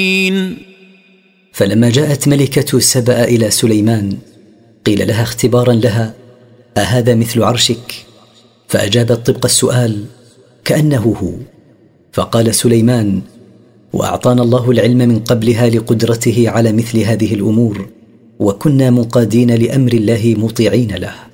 فلما جاءت ملكة سبأ إلى سليمان قيل لها اختبارا لها: أهذا مثل عرشك؟ فأجابت طبق السؤال كأنه هو. فقال سليمان: وأعطانا الله العلم من قبلها لقدرته على مثل هذه الأمور، وكنا منقادين لأمر الله مطيعين له.